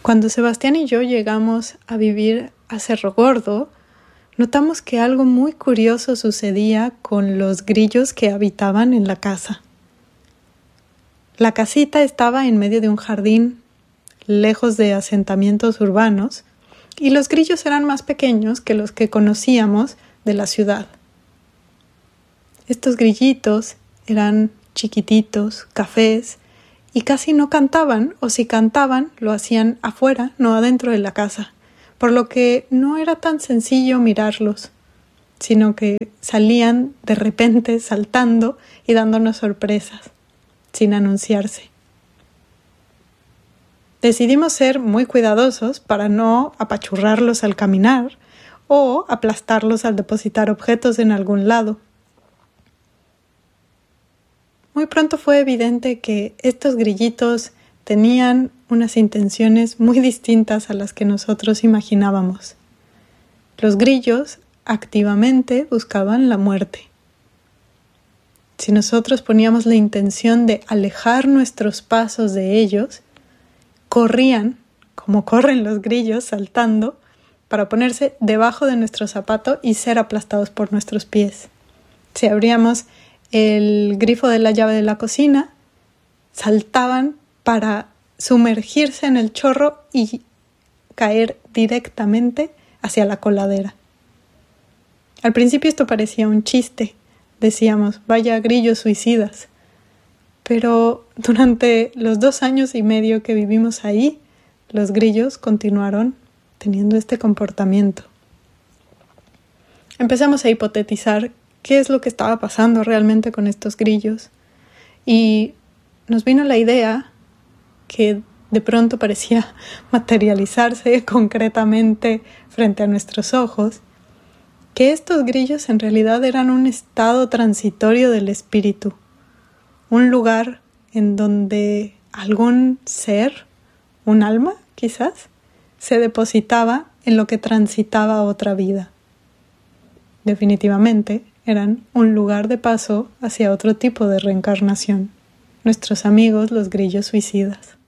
Cuando Sebastián y yo llegamos a vivir a Cerro Gordo, notamos que algo muy curioso sucedía con los grillos que habitaban en la casa. La casita estaba en medio de un jardín, lejos de asentamientos urbanos, y los grillos eran más pequeños que los que conocíamos de la ciudad. Estos grillitos eran chiquititos, cafés, y casi no cantaban, o si cantaban, lo hacían afuera, no adentro de la casa, por lo que no era tan sencillo mirarlos, sino que salían de repente saltando y dándonos sorpresas, sin anunciarse. Decidimos ser muy cuidadosos para no apachurrarlos al caminar o aplastarlos al depositar objetos en algún lado. Muy pronto fue evidente que estos grillitos tenían unas intenciones muy distintas a las que nosotros imaginábamos. Los grillos activamente buscaban la muerte. Si nosotros poníamos la intención de alejar nuestros pasos de ellos, corrían, como corren los grillos, saltando, para ponerse debajo de nuestro zapato y ser aplastados por nuestros pies. Si abríamos el grifo de la llave de la cocina, saltaban para sumergirse en el chorro y caer directamente hacia la coladera. Al principio esto parecía un chiste. Decíamos, vaya grillos suicidas. Pero durante los 2 años y medio que vivimos ahí, los grillos continuaron teniendo este comportamiento. Empezamos a hipotetizar qué es lo que estaba pasando realmente con estos grillos. Y nos vino la idea, que de pronto parecía materializarse concretamente frente a nuestros ojos, que estos grillos en realidad eran un estado transitorio del espíritu, un lugar en donde algún ser, un alma quizás, se depositaba en lo que transitaba otra vida. Definitivamente eran un lugar de paso hacia otro tipo de reencarnación. Nuestros amigos los grillos suicidas.